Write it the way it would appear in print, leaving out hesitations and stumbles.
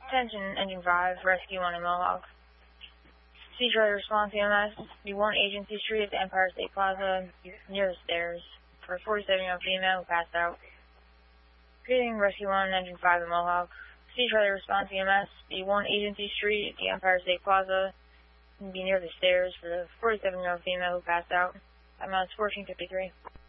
Attention, Engine 5, Rescue 1 in Mohawk. C Charlie response EMS, B1 Agency Street at the Empire State Plaza, near the stairs, for a 47-year-old female who passed out. Greeting, Rescue 1, Engine 5 in Mohawk. C Charlie response EMS, B1 Agency Street at the Empire State Plaza, be near the stairs, for the 47-year-old female who passed out. I'm on 1453.